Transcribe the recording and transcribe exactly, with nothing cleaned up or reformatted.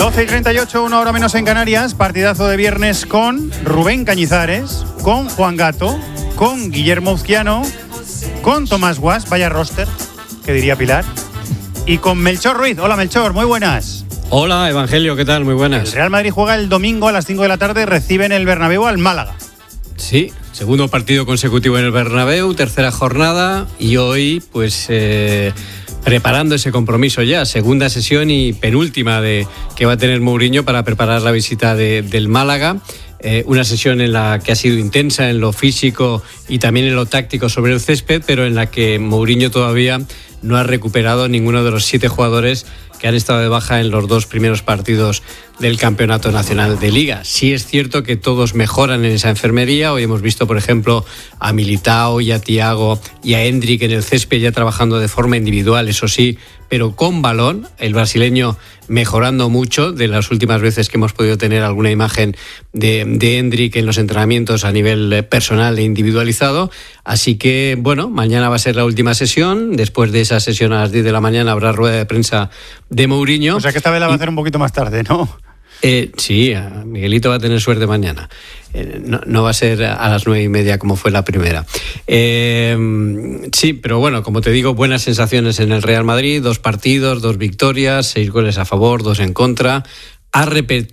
doce y treinta y ocho, una hora menos en Canarias. Partidazo de viernes con Rubén Cañizares, con Juan Gato, con Guillermo Uzquiano, con Tomás Guas, vaya roster, que diría Pilar, y con Melchor Ruiz. Hola Melchor, muy buenas. Hola Evangelio, ¿qué tal? Muy buenas. El Real Madrid juega el domingo a las cinco de la tarde, recibe en el Bernabéu al Málaga. Sí, segundo partido consecutivo en el Bernabéu, tercera jornada, y hoy pues eh, preparando ese compromiso ya, segunda sesión y penúltima de que va a tener Mourinho para preparar la visita de, del Málaga. Eh, una sesión en la que ha sido intensa en lo físico y también en lo táctico sobre el césped, pero en la que Mourinho todavía no ha recuperado ninguno de los siete jugadores que han estado de baja en los dos primeros partidos del Campeonato Nacional de Liga. Sí es cierto que todos mejoran en esa enfermería. Hoy hemos visto, por ejemplo, a Militao y a Thiago y a Endrick en el césped ya trabajando de forma individual, eso sí, pero con balón. El brasileño mejorando mucho de las últimas veces que hemos podido tener alguna imagen de, de Endrick en los entrenamientos a nivel personal e individualizado. Así que, bueno, mañana va a ser la última sesión. Después de esa sesión a las diez de la mañana habrá rueda de prensa de Mourinho. O sea que esta vez la va a hacer un poquito más tarde, ¿no? Eh, sí, Miguelito va a tener suerte mañana. Eh, no, no va a ser a las nueve y media como fue la primera. Eh, sí, pero bueno, como te digo, buenas sensaciones en el Real Madrid. Dos partidos, dos victorias, seis goles a favor, dos en contra. Ha repetido